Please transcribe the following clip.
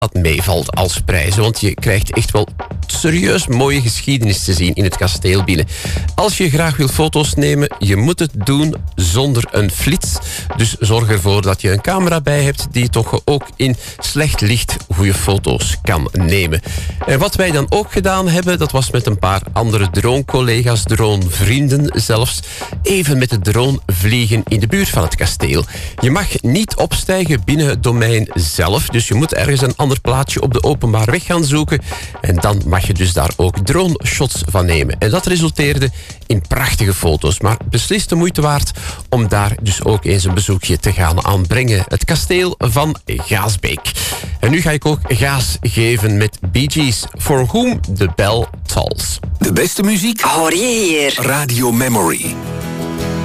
dat meevalt als prijzen, want je krijgt echt wel serieus mooie geschiedenis te zien in het kasteel binnen. Als je graag wil foto's nemen, je moet het doen zonder een flits. Dus zorg ervoor dat je een camera bij hebt die toch ook in slecht licht goede foto's kan nemen. En wat wij dan ook gedaan hebben, dat was met een paar andere drone-collega's, drone-vrienden zelfs, even met de drone vliegen in de buurt van het kasteel. Je mag niet opstijgen binnen het domein zelf, dus je moet ergens een ander plaatsje op de openbaar weg gaan zoeken en dan mag je dus daar ook drone-shots van nemen. En dat resulteerde in prachtige foto's, maar beslist de moeite waard om daar dus ook eens een bezoekje te gaan aanbrengen. Het kasteel van Gaasbeek. En nu ga ik ook gaas geven met Bee Gees, For Whom the Bell Tolls. De beste muziek hoor je hier. Radio Memory.